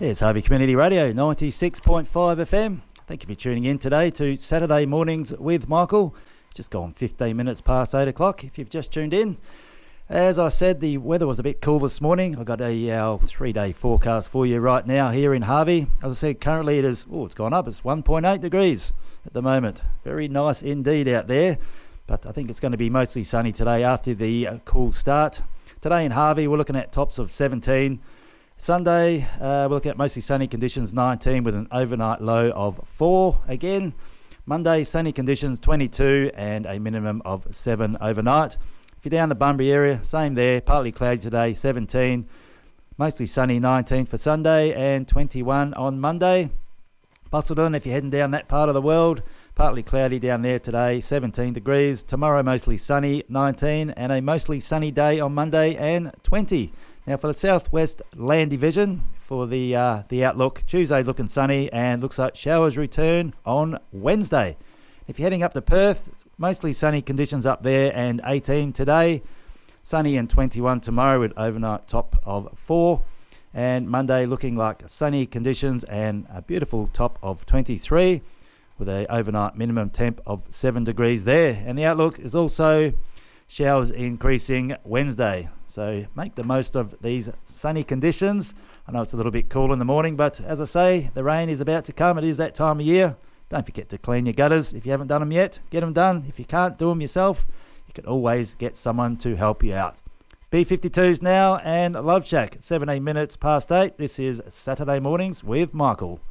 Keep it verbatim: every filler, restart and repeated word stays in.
It's Harvey Community Radio, ninety-six point five F M. Thank you for tuning in today to Saturday Mornings with Michael. It's just gone fifteen minutes past eight o'clock if you've just tuned in. As I said, the weather was a bit cool this morning. I've got a uh, three-day forecast for you right now here in Harvey. As I said, currently it is, oh, it's gone up. It's one point eight degrees at the moment. Very nice indeed out there. But I think it's going to be mostly sunny today after the uh, cool start. Today in Harvey, we're looking at tops of seventeen. Sunday, uh, we're looking at mostly sunny conditions, nineteen, with an overnight low of four again. Monday, sunny conditions, twenty-two, and a minimum of seven overnight. If you're down the Bunbury area, same there, partly cloudy today, seventeen. Mostly sunny, nineteen for Sunday, and twenty-one on Monday. Busselton, if you're heading down that part of the world, partly cloudy down there today, seventeen degrees. Tomorrow, mostly sunny, nineteen, and a mostly sunny day on Monday, and twenty. Now for the Southwest Land Division, for the uh, the outlook, Tuesday looking sunny and looks like showers return on Wednesday. If you're heading up to Perth, mostly sunny conditions up there and eighteen today. Sunny and twenty-one tomorrow with overnight top of four. And Monday looking like sunny conditions and a beautiful top of twenty-three with a overnight minimum temp of seven degrees there. And the outlook is also showers increasing Wednesday. So make the most of these sunny conditions. I know it's a little bit cool in the morning, but as I say, the rain is about to come. It is that time of year. Don't forget to clean your gutters. If you haven't done them yet, get them done. If you can't do them yourself, you can always get someone to help you out. B fifty-twos now and Love Shack, seventeen minutes past eight. This is Saturday Mornings with Michael.